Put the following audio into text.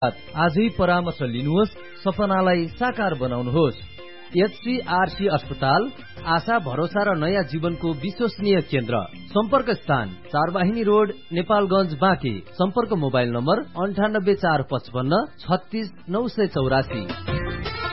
आजै परामर्श लिनुहोस्, सपनालाई साकार बनाउनुहोस्। एचसीआरसी अस्पताल, आशा भरोसा र नयाँ जीवनको विश्वसनीय केन्द्र। सम्पर्क स्थान 4 वाहिनी रोड, नेपालगञ्ज, बाँके। सम्पर्क मोबाइल नम्बर 98 455 36 984।